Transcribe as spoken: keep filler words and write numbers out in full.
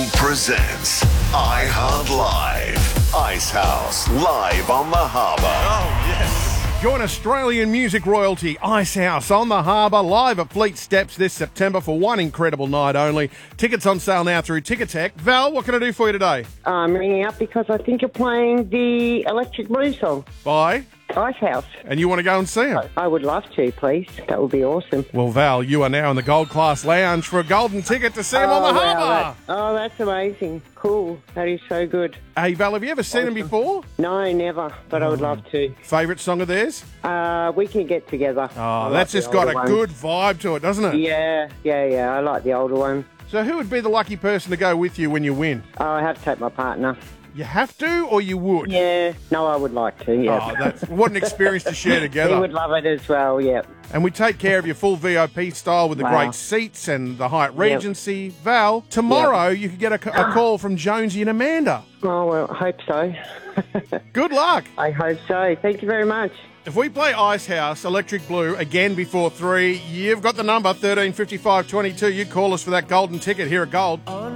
presents iHeart Live. Icehouse, live on the harbour. Oh, yes. Join Australian music royalty Icehouse on the harbour, live at Fleet Steps this September for one incredible night only. Tickets on sale now through Ticketek. Val, what can I do for you today? I'm ringing up because I think you're playing the Electric Blue song, Bye. Icehouse. And you want to go and see him? I would love to, please. That would be awesome. Well, Val, you are now in the Gold Class Lounge for a golden ticket to see him on the wow, harbour. that- oh, that's amazing. Cool. That is so good. Hey, Val, have you ever seen him before? No, never, but I would love to. Favourite song of theirs? Uh, we can get together. Oh, I that's like just the got a older ones. good vibe to it, doesn't it? Yeah, yeah, yeah. I like the older one. So who would be the lucky person to go with you when you win? Oh, I have to take my partner. You have to, or you would? Yeah. No, I would like to, yeah. Oh, that's what an experience to share He together. would love it as well, yeah. And we take care of you full V I P style with the Wow. great seats and the Hyatt Regency. Val, tomorrow you could get a, a call from Jonesy and Amanda. Oh, well, I hope so. Good luck. I hope so. Thank you very much. If we play Icehouse, Electric Blue, again before three, you've got the number, thirteen fifty-five twenty-two. You call us for that golden ticket here at Gold.